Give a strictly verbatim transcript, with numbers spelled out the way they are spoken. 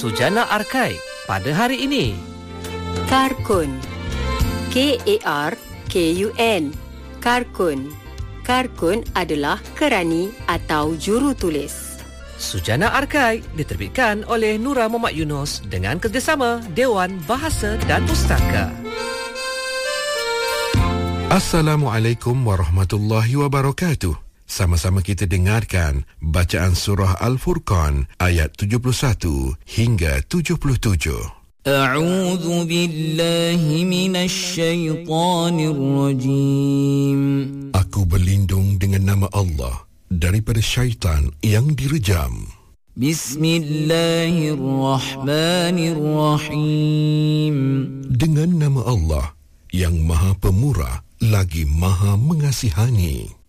Sujana Arkai pada hari ini. Karkun. K A R K U N. Karkun. Karkun adalah kerani atau jurutulis. Sujana Arkai diterbitkan oleh Nura Muhammad Yunus dengan kerjasama Dewan Bahasa dan Pustaka. Assalamualaikum warahmatullahi wabarakatuh. Sama-sama kita dengarkan bacaan surah Al-Furqan ayat tujuh puluh satu hingga tujuh puluh tujuh. A'udzu billahi minasy syaithanir rajim. Aku berlindung dengan nama Allah daripada syaitan yang direjam. Bismillahirrahmanirrahim. Dengan nama Allah yang Maha Pemurah lagi Maha Mengasihani.